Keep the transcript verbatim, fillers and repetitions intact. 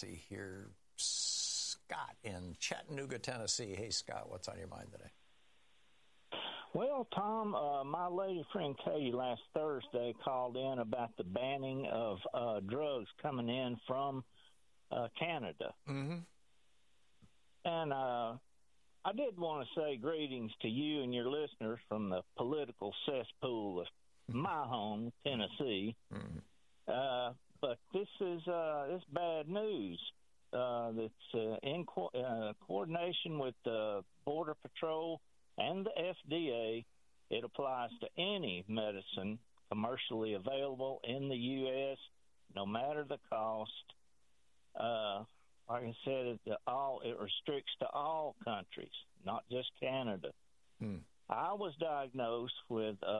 see here. Scott in Chattanooga, Tennessee. Hey, Scott, what's on your mind today? Well, Tom, uh, my lady friend Katie last Thursday called in about the banning of uh, drugs coming in from uh, Canada. Mm-hmm. And uh, I did want to say greetings to you and your listeners from the political cesspool of my home, Tennessee. Mm-hmm. Uh, but this is uh, this bad news. Uh, that's uh, in co- uh, coordination with the Border Patrol and the F D A. It applies to any medicine commercially available in the U S, no matter the cost. Uh, like I said, it, all, it restricts to all countries, not just Canada. Hmm. I was diagnosed with uh,